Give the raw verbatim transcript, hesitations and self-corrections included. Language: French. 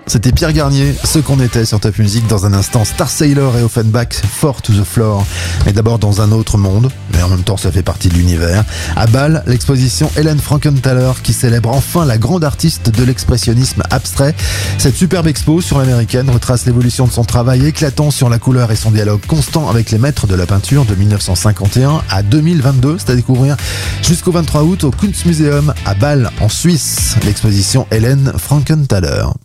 C'était Pierre Garnier, ce qu'on était sur Top Music. Dans un instant, Star Sailor et Offenbach, Four to the Floor. Mais d'abord dans un autre monde, mais en même temps ça fait partie de l'univers. À Bâle, l'exposition Helen Frankenthaler qui célèbre enfin la grande artiste de l'expressionnisme abstrait. Cette superbe expo sur l'américaine retrace l'évolution de son travail éclatant sur la couleur et son dialogue constant avec les maîtres de la peinture de mille neuf cent cinquante et un à deux mille vingt-deux. C'est à découvrir jusqu'au vingt-trois août au Kunstmuseum à Bâle en Suisse. L'exposition Helen Frankenthaler.